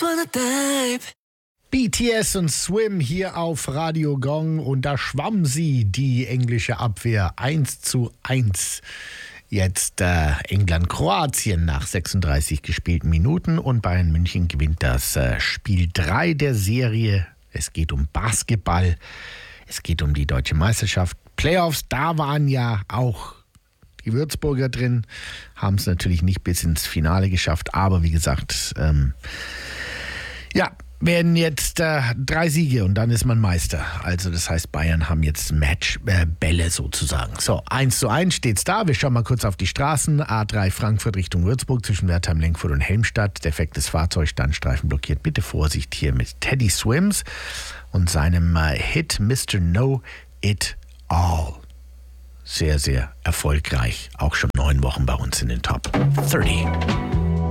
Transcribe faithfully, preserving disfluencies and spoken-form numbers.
B T S und Swim hier auf Radio Gong und da schwamm sie, die englische Abwehr, eins zu eins. Jetzt äh, England-Kroatien nach sechsunddreißig gespielten Minuten und Bayern München gewinnt das äh, Spiel drei der Serie. Es geht um Basketball, es geht um die Deutsche Meisterschaft. Playoffs, da waren ja auch die Würzburger drin, haben es natürlich nicht bis ins Finale geschafft, aber wie gesagt, ähm, ja, werden jetzt äh, drei Siege und dann ist man Meister. Also das heißt, Bayern haben jetzt Matchbälle äh, sozusagen. So, eins zu eins steht's da. Wir schauen mal kurz auf die Straßen. A drei Frankfurt Richtung Würzburg zwischen Wertheim, Lenkfurt und Helmstadt. Defektes Fahrzeug, Standstreifen blockiert. Bitte Vorsicht hier mit Teddy Swims und seinem äh, Hit Mister Know It All. Sehr, sehr erfolgreich. Auch schon neun Wochen bei uns in den Top dreißig.